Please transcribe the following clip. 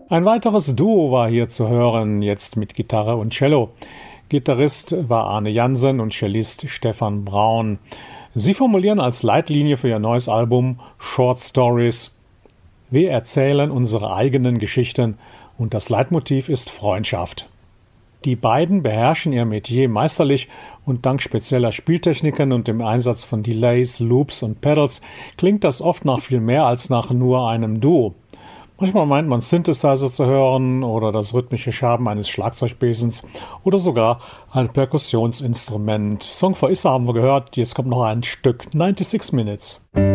Ein weiteres Duo war hier zu hören, jetzt mit Gitarre und Cello. Gitarrist war Arne Jansen und Cellist Stefan Braun. Sie formulieren als Leitlinie für ihr neues Album Short Stories: Wir erzählen unsere eigenen Geschichten und das Leitmotiv ist Freundschaft. Die beiden beherrschen ihr Metier meisterlich und dank spezieller Spieltechniken und dem Einsatz von Delays, Loops und Pedals klingt das oft nach viel mehr als nach nur einem Duo. Manchmal meint man Synthesizer zu hören oder das rhythmische Schaben eines Schlagzeugbesens oder sogar ein Perkussionsinstrument. Song for Issa haben wir gehört, jetzt kommt noch ein Stück, 96 Minutes.